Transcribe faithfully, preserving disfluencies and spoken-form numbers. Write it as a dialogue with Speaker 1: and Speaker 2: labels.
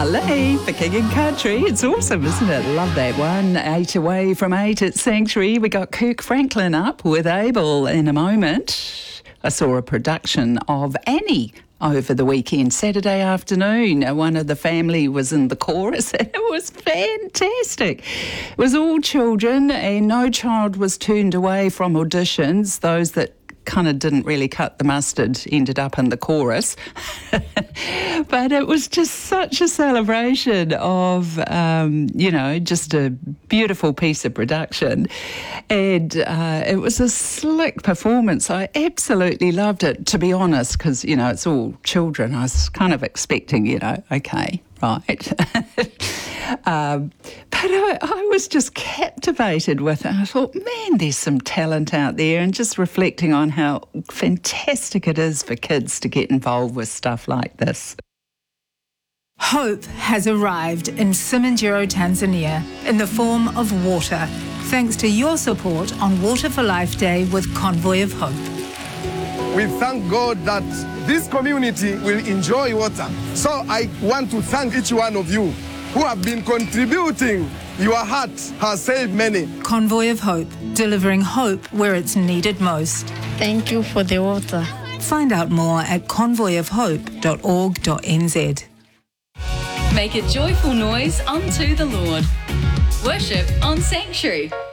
Speaker 1: Marley for King and Country. It's awesome, isn't it? Love that one. Eight away from eight at Sanctuary. We got Kirk Franklin up with Abel in a moment. I saw a production of Annie over the weekend, Saturday afternoon. One of the family was in the chorus and it was fantastic. It was all children and no child was turned away from auditions. Those that kind of didn't really cut the mustard ended up in the chorus. But it was just such a celebration of, um, you know, just a beautiful piece of production. And uh, it was a slick performance. I absolutely loved it, to be honest, because, you know, it's all children. I was kind of expecting, you know, okay, right. um, but I, I was just captivated with it. I thought, man, there's some talent out there, and just reflecting on how fantastic it is for kids to get involved with stuff like this.
Speaker 2: Hope has arrived in Simanjiro, Tanzania, in the form of water, thanks to your support on Water for Life Day with Convoy of Hope.
Speaker 3: We thank God that this community will enjoy water. So I want to thank each one of you who have been contributing. Your heart has saved many.
Speaker 2: Convoy of Hope, delivering hope where it's needed most.
Speaker 4: Thank you for the water.
Speaker 2: Find out more at convoy of hope dot org dot n z.
Speaker 5: Make a joyful noise unto the Lord. Worship on Sanctuary.